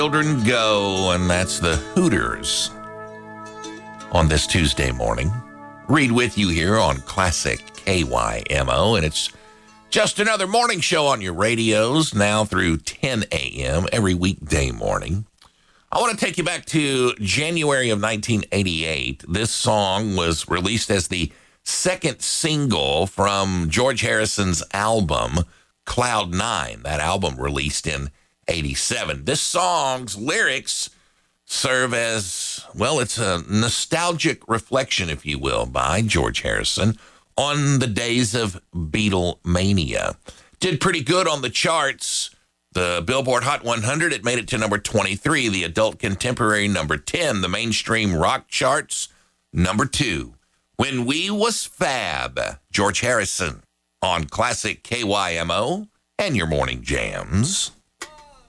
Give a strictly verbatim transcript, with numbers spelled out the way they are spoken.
Children go, and that's the Hooters on this Tuesday morning. Reed with you here on Classic K Y M O, and it's just another morning show on your radios now through ten a.m. every weekday morning. I want to take you back to January of nineteen eighty-eight. This song was released as the second single from George Harrison's album, Cloud Nine. That album released in eighty-seven. This song's lyrics serve as, well, it's a nostalgic reflection, if you will, by George Harrison on the days of Beatlemania. Did pretty good on the charts. The Billboard Hot one hundred, it made it to number twenty-three. The Adult Contemporary, number ten. The mainstream rock charts, number two. When We Was Fab, George Harrison on Classic K Y M O and your morning jams.